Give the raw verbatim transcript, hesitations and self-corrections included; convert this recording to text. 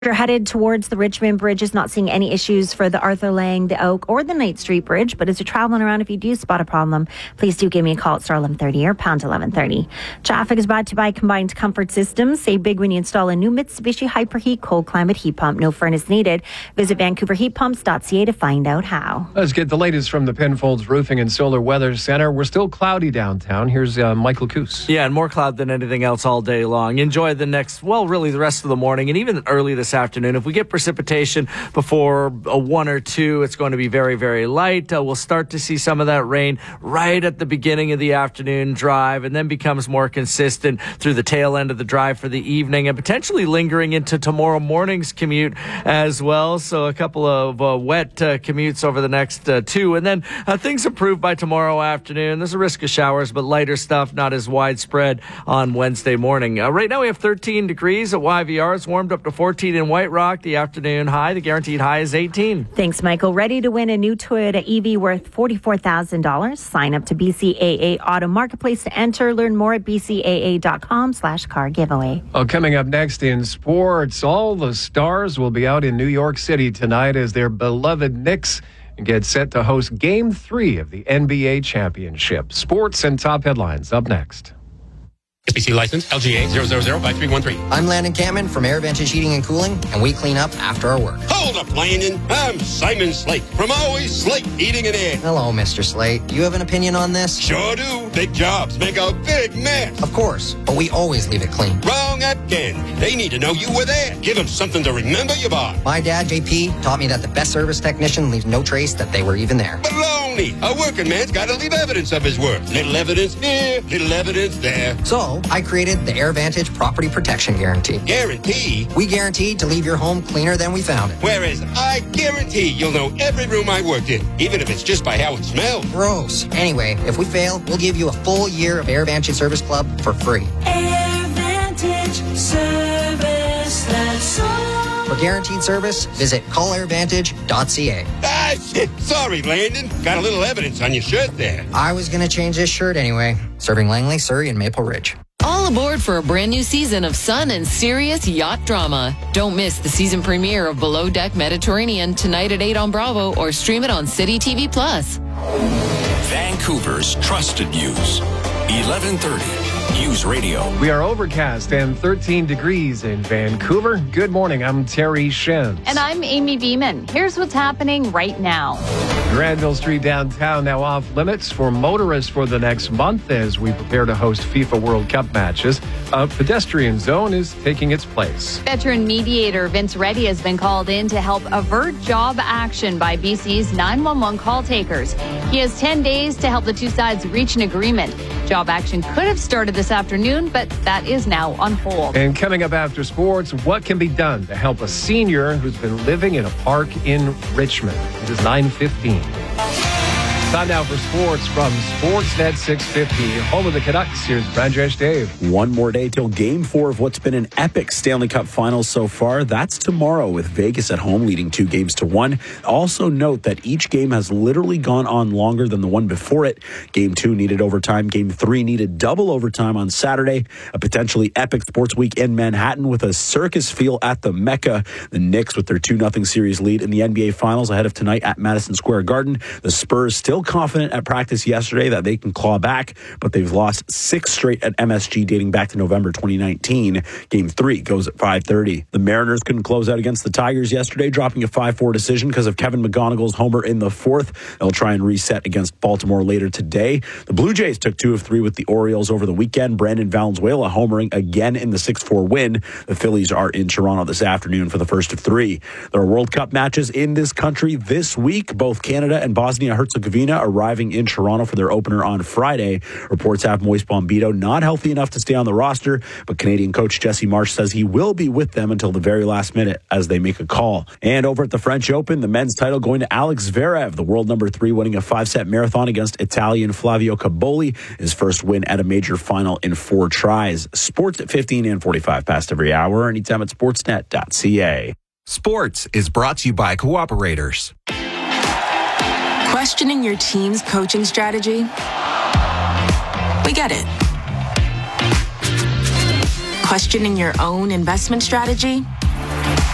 You're headed towards the Richmond Bridge, is not seeing any issues for the Arthur Lang, the Oak, or the Knight Street Bridge. But as you're traveling around, if you do spot a problem, please do give me a call at star eleven thirty or pound eleven thirty. Traffic is brought to you by Combined Comfort Systems. Save big when you install a new Mitsubishi Hyperheat cold climate heat pump. No furnace needed. Visit vancouver heat pumps dot c a to find out how. Let's get the latest from the Penfolds Roofing and Solar Weather Center. We're still cloudy downtown. Here's uh, Michael Coos. Yeah, and more cloud than anything else all day long. Enjoy the next, well, really the rest of the morning and even early this afternoon. If we get precipitation before a one or two, it's going to be very, very light. Uh, we'll start to see some of that rain right at the beginning of the afternoon drive, and then becomes more consistent through the tail end of the drive for the evening, and potentially lingering into tomorrow morning's commute as well. So a couple of uh, wet uh, commutes over the next uh, two, and then uh, things improve by tomorrow afternoon. There's a risk of showers, but lighter stuff, not as widespread on Wednesday morning. Uh, right now we have thirteen degrees at Y V R. It's warmed up to fourteen in White Rock. The afternoon high, the guaranteed high is eighteen. Thanks, Michael. Ready to win a new Toyota E V worth forty-four thousand dollars? Sign up to B C A A Auto Marketplace to enter. Learn more at b c a a dot com slash car giveaway. Oh, coming up next in sports, all the stars will be out in New York City tonight as their beloved Knicks get set to host Game three of the N B A Championship. Sports and top headlines up next. S B C license L G A zero zero zero five three one three. I'm Landon Cameron from AirVantage Heating and Cooling, and we clean up after our work. Hold up, Landon. I'm Simon Slate from Always Slate Heating and Air. Hello, Mister Slate. You have an opinion on this? Sure do. Big jobs make a big mess. Of course, but we always leave it clean. Wrong again. They need to know you were there. Give them something to remember you bought. My dad, J P, taught me that the best service technician leaves no trace that they were even there. Baloney. A working man's got to leave evidence of his work. Little evidence here, little evidence there. So, I created the AirVantage Property Protection Guarantee. Guarantee? We guarantee to leave your home cleaner than we found it. Whereas I guarantee you'll know every room I worked in, even if it's just by how it smells. Gross. Anyway, if we fail, we'll give you a full year of AirVantage Service Club for free. AirVantage Service, that's all. For guaranteed service, visit call air vantage dot c a. Ah, shit. Sorry, Landon. Got a little evidence on your shirt there. I was going to change this shirt anyway. Serving Langley, Surrey, and Maple Ridge. All aboard for a brand new season of fun and serious yacht drama. Don't miss the season premiere of Below Deck Mediterranean tonight at eight on Bravo, or stream it on City T V Plus. Vancouver's trusted news. eleven thirty. News Radio. We are overcast and thirteen degrees in Vancouver. Good morning. I'm Terry Shen. And I'm Amy Beeman. Here's what's happening right now. Granville Street downtown now off limits for motorists for the next month as we prepare to host FIFA World Cup matches. A pedestrian zone is taking its place. Veteran mediator Vince Reddy has been called in to help avert job action by B C's nine one one call takers. He has ten days to help the two sides reach an agreement. Job action could have started this afternoon, but that is now on hold. And coming up after sports, what can be done to help a senior who's been living in a park in Richmond? It is nine fifteen. Time now for sports from Sportsnet six fifty. Home of the Canucks, here's Rajesh Dave. One more day till game four of what's been an epic Stanley Cup final so far. That's tomorrow with Vegas at home leading two games to one. Also note that each game has literally gone on longer than the one before it. Game two needed overtime. Game three needed double overtime on Saturday. A potentially epic sports week in Manhattan with a circus feel at the Mecca. The Knicks with their two nothing series lead in the N B A Finals ahead of tonight at Madison Square Garden. The Spurs still confident at practice yesterday that they can claw back, but they've lost six straight at M S G dating back to November twenty nineteen. Game three goes at five thirty. The Mariners couldn't close out against the Tigers yesterday, dropping a five four decision because of Kevin McGonigal's homer in the fourth. They'll try and reset against Baltimore later today. The Blue Jays took two of three with the Orioles over the weekend. Brandon Valenzuela homering again in the six four win. The Phillies are in Toronto this afternoon for the first of three. There are World Cup matches in this country this week. Both Canada and Bosnia-Herzegovina arriving in Toronto for their opener on Friday. Reports have Moise Bombito not healthy enough to stay on the roster, but Canadian coach Jesse Marsh says he will be with them until the very last minute as they make a call. And over at the French Open, the men's title going to Alex Zverev, the world number three, winning a five-set marathon against Italian Flavio Caboli, his first win at a major final in four tries. Sports at fifteen and forty-five past every hour, anytime at sportsnet dot c a. Sports is brought to you by Cooperators. Questioning your team's coaching strategy? We get it. Questioning your own investment strategy?